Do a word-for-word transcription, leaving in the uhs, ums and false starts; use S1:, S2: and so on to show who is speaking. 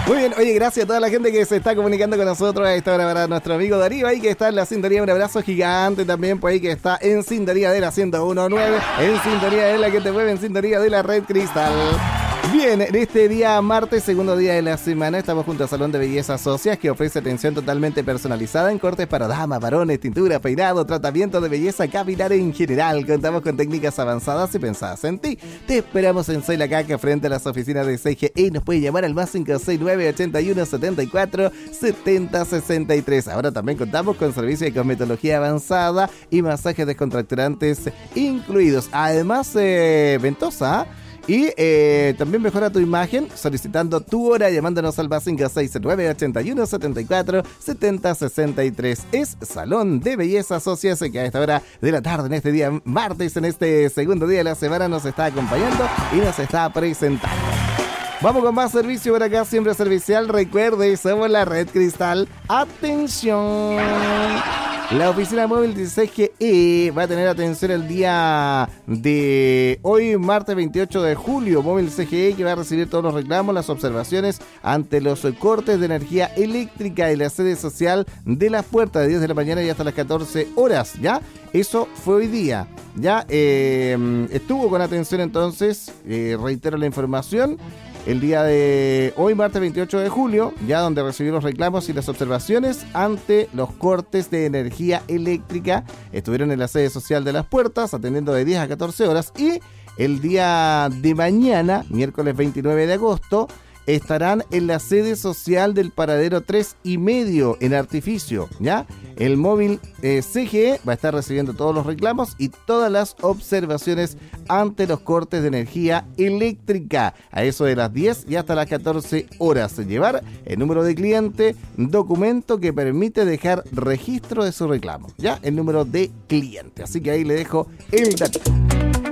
S1: Muy bien, oye, gracias a toda la gente que se está comunicando con nosotros a esta hora, para nuestro amigo Darío ahí que está en la sintonía, un abrazo gigante también por ahí que está en sintonía de la ciento uno punto nueve, en sintonía de la que te mueve, en sintonía de la Red Cristal. Bien, en este día martes, segundo día de la semana, estamos junto al Salón de Belleza Socias, que ofrece atención totalmente personalizada en cortes para damas, varones, tintura, peinado, tratamiento de belleza capilar en general. Contamos con técnicas avanzadas y pensadas en ti. Te esperamos en Soy la Caca, frente a las oficinas de C G E. Nos puede llamar al más cinco seis nueve, ochenta y uno, setenta y cuatro, setenta, sesenta y tres. Ahora también contamos con servicio de cosmetología avanzada y masajes descontracturantes incluidos. Además, eh, ventosa, y eh, también mejora tu imagen solicitando tu hora llamándonos al más cinco seis nueve, ochenta y uno, setenta y cuatro, setenta, sesenta y tres. Es Salón de Belleza Socias, que a esta hora de la tarde, en este día martes, en este segundo día de la semana, nos está acompañando y nos está presentando. Vamos con más servicio por acá, siempre servicial. Recuerde, somos la Red Cristal. ¡Atención! La oficina móvil de C G E va a tener atención el día de hoy, martes veintiocho de julio. Móvil C G E que va a recibir todos los reclamos, las observaciones ante los cortes de energía eléctrica en la sede social de Las Puertas, de diez de la mañana y hasta las catorce horas, ¿ya? Eso fue hoy día, ¿ya? Eh, estuvo con atención entonces, eh, reitero la información. El día de hoy, martes veintiocho de julio, ya donde recibió los reclamos y las observaciones ante los cortes de energía eléctrica, estuvieron en la sede social de Las Puertas, atendiendo de diez a catorce horas, y el día de mañana, miércoles veintinueve de agosto, estarán en la sede social del Paradero tres y medio en Artificio, ¿ya? El móvil eh, C G E va a estar recibiendo todos los reclamos y todas las observaciones ante los cortes de energía eléctrica, a eso de las diez y hasta las catorce horas. Llevar el número de cliente, documento que permite dejar registro de su reclamo, ¿ya? El número de cliente. Así que ahí le dejo el dato.